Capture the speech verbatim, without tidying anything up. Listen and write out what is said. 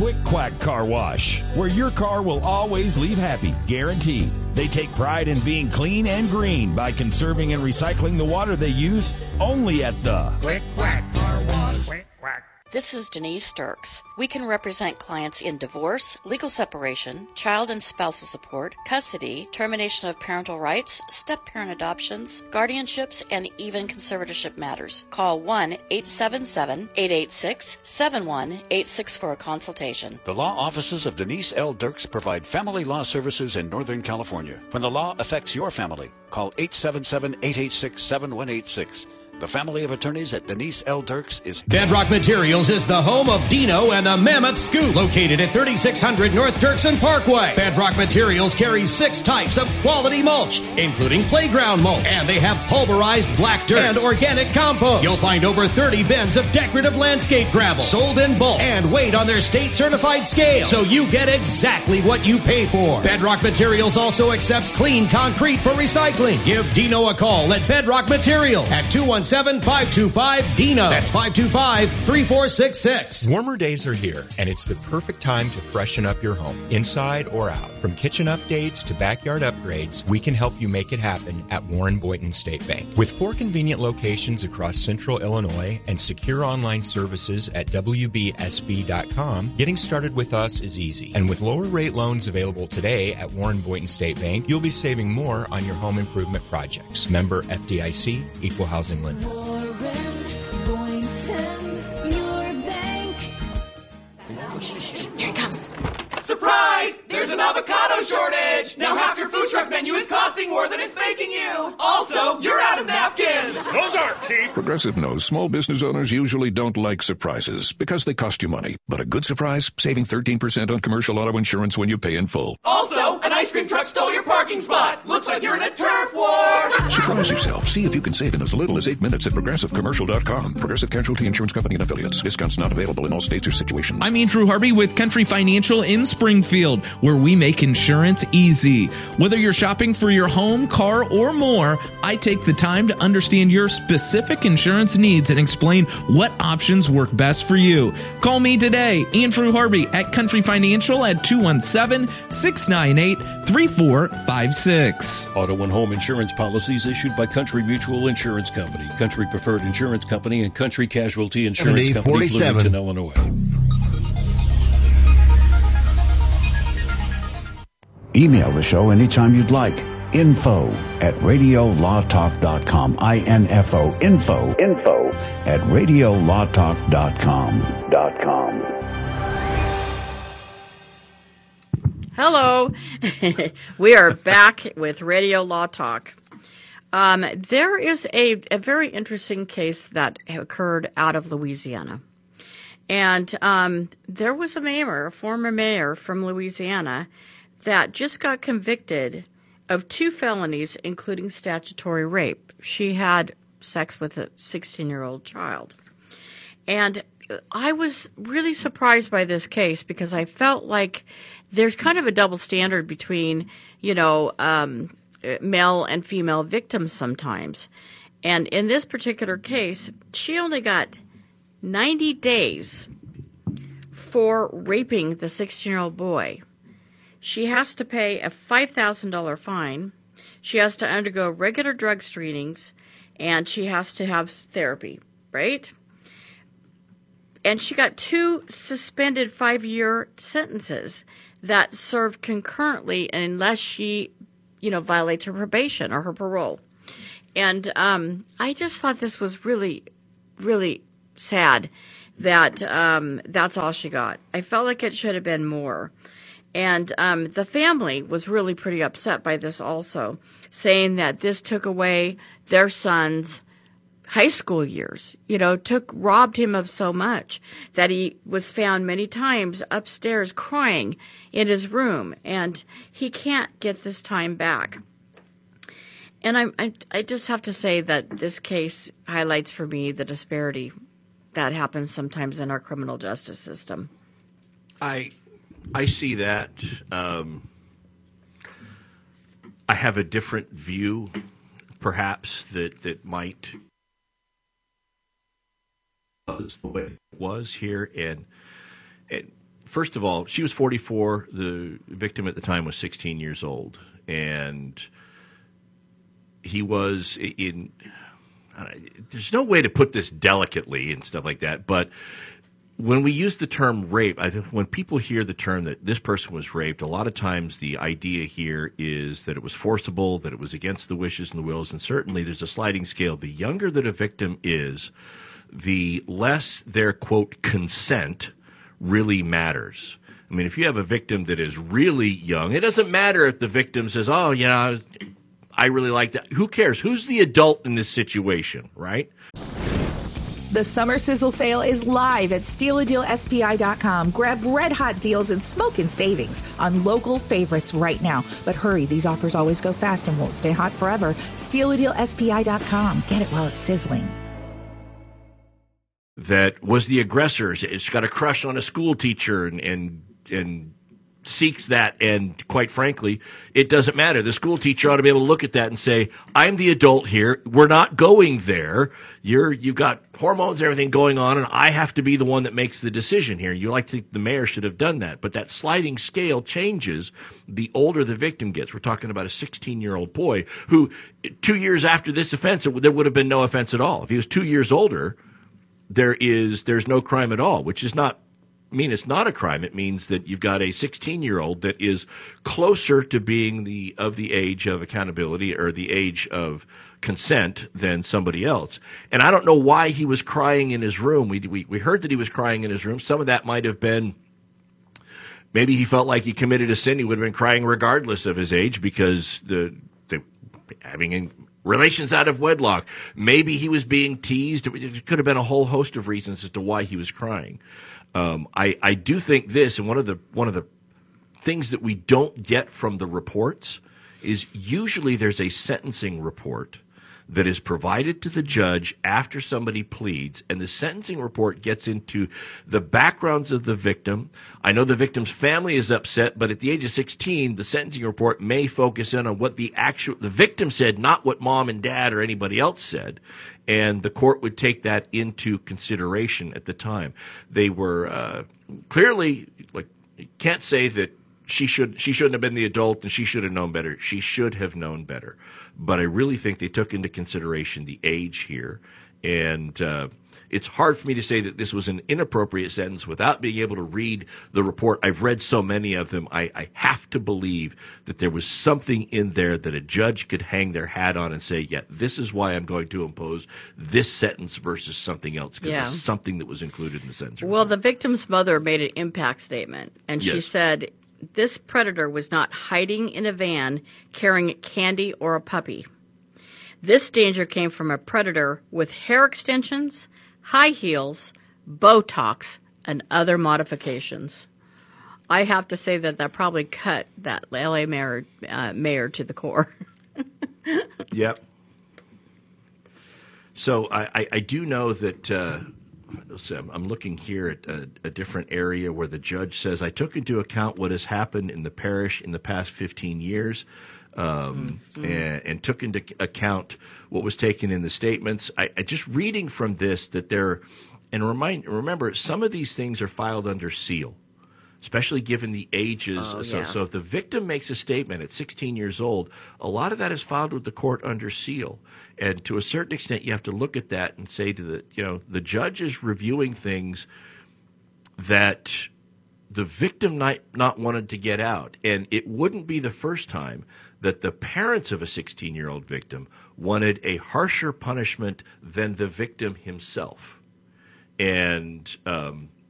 Quick Quack Car Wash, where your car will always leave happy, guaranteed. They take pride in being clean and green by conserving and recycling the water they use only at the Quick Quack Car Wash. Quick Quack. This is Denise Sturks. We can represent clients in divorce, legal separation, child and spousal support, custody, termination of parental rights, step-parent adoptions, guardianships, and even conservatorship matters. Call one eight seven seven, eight eight six, seven one eight six for a consultation. The law offices of Denise L. Dirks provide family law services in Northern California. When the law affects your family, call eight seven seven, eight eight six, seven one eight six. The family of attorneys at Denise L. Dirks is... Bedrock Materials is the home of Dino and the Mammoth Scoop, located at thirty-six hundred North Dirksen Parkway. Bedrock Materials carries six types of quality mulch, including playground mulch, and they have pulverized black dirt and organic compost. You'll find over thirty bins of decorative landscape gravel, sold in bulk, and weighed on their state-certified scale, so you get exactly what you pay for. Bedrock Materials also accepts clean concrete for recycling. Give Dino a call at Bedrock Materials at two one seven, five two five, D I N O. That's five two five, three four six six. Warmer days are here, and it's the perfect time to freshen up your home, inside or out. From kitchen updates to backyard upgrades, we can help you make it happen at Warren Boynton State Bank. With four convenient locations across central Illinois and secure online services at W B S B dot com, getting started with us is easy. And with lower rate loans available today at Warren Boynton State Bank, you'll be saving more on your home improvement projects. Member F D I C, Equal Housing Lender. Warren Boynton, your bank. Here it comes. Surprise! There's an avocado shortage! Now half your food truck menu is costing more than it's making you! Also, you're out of napkins! Those aren't cheap! Progressive knows small business owners usually don't like surprises because they cost you money. But a good surprise? Saving thirteen percent on commercial auto insurance when you pay in full. Also, an ice cream truck stole your parking spot! Looks like you're in a turf war! Surprise yourself. See if you can save in as little as eight minutes at Progressive Commercial dot com. Progressive Casualty Insurance Company and Affiliates. Discounts not available in all states or situations. I'm Andrew Harvey with Country Financial in Springfield, where we make insurance easy. Whether you're shopping for your home, car, or more, I take the time to understand your specific insurance needs and explain what options work best for you. Call me today, Andrew Harvey at Country Financial at two one seven, six nine eight, three four five six. Auto and home insurance policies issued by Country Mutual Insurance Company, Country Preferred Insurance Company, and Country Casualty Insurance Company, Bloomington, Illinois. Email the show anytime you'd like. Info at radio law talk dot com. I N F O. Info. Info at radio law talk dot com. Dot com. Hello. We are back with Radio Law Talk. Um, there is a, a very interesting case that occurred out of Louisiana. And um, there was a mayor, a former mayor from Louisiana, that just got convicted of two felonies, including statutory rape. She had sex with a sixteen-year-old child. And I was really surprised by this case because I felt like there's kind of a double standard between, you know, um, male and female victims sometimes. And in this particular case, she only got ninety days for raping the sixteen-year-old boy. She has to pay a five thousand dollars fine. She has to undergo regular drug screenings, and she has to have therapy, right? And she got two suspended five-year sentences that served concurrently unless she, you know, violates her probation or her parole. And um, I just thought this was really, really sad that um, that's all she got. I felt like it should have been more. And um, the family was really pretty upset by this also, saying that this took away their son's high school years, you know, took robbed him of so much that he was found many times upstairs crying in his room, and he can't get this time back. And I, I, I just have to say that this case highlights for me the disparity that happens sometimes in our criminal justice system. I... I see that. Um, I have a different view, perhaps, that, that might was the way it was here. And, and first of all, she was forty-four. The victim at the time was sixteen years old. And he was in uh, – there's no way to put this delicately and stuff like that, but when we use the term rape, I think when people hear the term that this person was raped, a lot of times the idea here is that it was forcible, that it was against the wishes and the wills, and certainly there's a sliding scale. The younger that a victim is, the less their, quote, consent really matters. I mean, if you have a victim that is really young, it doesn't matter if the victim says, oh, yeah, I really like that. Who cares? Who's the adult in this situation, right? The Summer Sizzle Sale is live at steal a deal S P I dot com. Grab red-hot deals and smoking savings on local favorites right now. But hurry, these offers always go fast and won't stay hot forever. steal a deal S P I dot com. Get it while it's sizzling. That was the aggressor. It's got a crush on a school teacher and and, and seeks that, and quite frankly, it doesn't matter. The school teacher ought to be able to look at that and say, I'm the adult here. We're not going there. You're, you've got hormones and everything going on, and I have to be the one that makes the decision here. You like to think the mayor should have done that, but that sliding scale changes the older the victim gets. We're talking about a sixteen-year-old boy who, two years after this offense, there would have been no offense at all. If he was two years older, there is there's no crime at all, which is not mean it's not a crime. It means that you've got a sixteen-year-old that is closer to being the of the age of accountability or the age of consent than somebody else. And I don't know why he was crying in his room. We we we heard that he was crying in his room. Some of that might have been maybe he felt like he committed a sin. He would have been crying regardless of his age because the, the having relations out of wedlock. Maybe he was being teased. It could have been a whole host of reasons as to why he was crying. Um, I, I do think this, and one of the one of the things that we don't get from the reports is usually there's a sentencing report that is provided to the judge after somebody pleads, and the sentencing report gets into the backgrounds of the victim. I know the victim's family is upset, but at the age of sixteen, the sentencing report may focus in on what the actual the victim said, not what mom and dad or anybody else said. And the court would take that into consideration at the time. They were uh, clearly, like, you can't say that she should she shouldn't have been the adult and she should have known better. She should have known better. But I really think they took into consideration the age here. And uh, it's hard for me to say that this was an inappropriate sentence without being able to read the report. I've read so many of them. I, I have to believe that there was something in there that a judge could hang their hat on and say, yeah, this is why I'm going to impose this sentence versus something else, because Yeah. it's something that was included in the sentence. Well, the victim's mother made an impact statement, and she Yes. said this predator was not hiding in a van carrying candy or a puppy. This danger came from a predator with hair extensions, high heels, Botox, and other modifications. I have to say that that probably cut that L A mayor, uh, mayor to the core. Yep. So I, I, I do know that uh, I'm looking here at a, a different area where the judge says, I took into account what has happened in the parish in the past fifteen years. Um, mm-hmm. and, and took into account what was taken in the statements. I, I just reading from this that there, and remind remember some of these things are filed under seal, especially given the ages. Oh, so, yeah. so if the victim makes a statement at sixteen years old, a lot of that is filed with the court under seal, and to a certain extent, you have to look at that and say to the you know the judge is reviewing things that the victim not, not wanted to get out, and it wouldn't be the first time that the parents of a sixteen-year-old victim wanted a harsher punishment than the victim himself. And um,